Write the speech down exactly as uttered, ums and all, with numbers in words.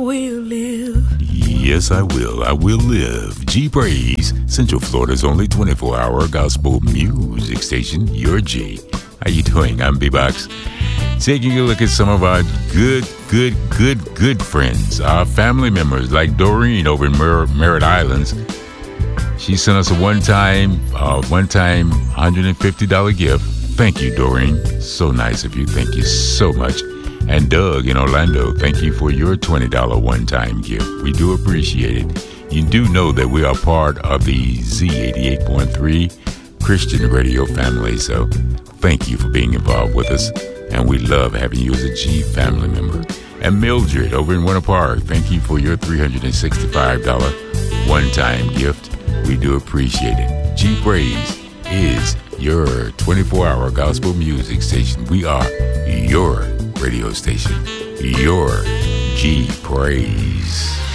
will live. Yes, I will. I will live. G Praise, Central Florida's only twenty-four hour gospel music station. Your G. How you doing? I'm B-Box. Taking a look at some of our good, good, good, good friends, our family members, like Doreen over in Mer- Merritt Islands. She sent us a one-time, uh, one-time one hundred fifty dollars gift. Thank you, Doreen. So nice of you. Thank you so much. And Doug in Orlando, thank you for your twenty dollars one-time gift. We do appreciate it. You do know that we are part of the Z eighty-eight point three Christian radio family, so thank you for being involved with us. And we love having you as a G family member. And Mildred over in Winter Park, thank you for your three hundred sixty-five dollars one-time gift. We do appreciate it. G Praise is your twenty-four hour gospel music station. We are your radio station. Your G Praise.